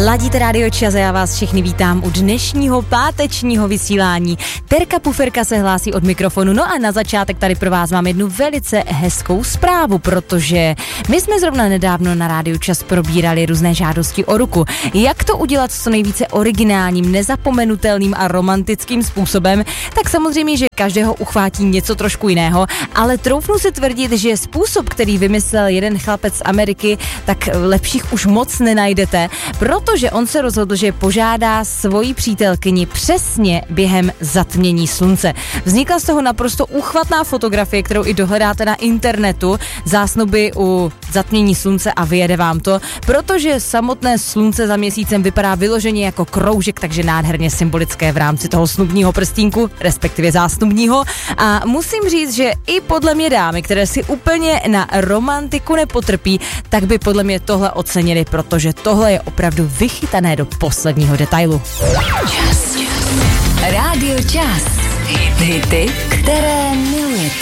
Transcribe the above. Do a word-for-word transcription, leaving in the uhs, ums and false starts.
Ladíte Rádio Čas a já vás všechny vítám u dnešního pátečního vysílání. Terka Puferka se hlásí od mikrofonu. No a na začátek tady pro vás mám jednu velice hezkou zprávu, protože my jsme zrovna nedávno na Rádiu Čas probírali různé žádosti o ruku. Jak to udělat co nejvíce originálním, nezapomenutelným a romantickým způsobem, tak samozřejmě, že každého uchvátí něco trošku jiného, ale troufnu si tvrdit, že způsob, který vymyslel jeden chlapec z Ameriky, tak lepších už moc nenajdete, protože on se rozhodl, že požádá svoji přítelkyni přesně během zatmění slunce. Vznikla z toho naprosto úchvatná fotografie, kterou i dohledáte na internetu, zásnuby u zatmění slunce a vyjede vám to, protože samotné slunce za měsícem vypadá vyloženě jako kroužek, takže nádherně symbolické v rámci toho snubního prstínku, respektive zásnubního. A musím říct, že i podle mě dámy, které si úplně na romantiku nepotrpí, tak by podle mě tohle ocenili, protože tohle je opravdu vychytané do posledního detailu. Čas. Rádio Čas. Hity, které milujete.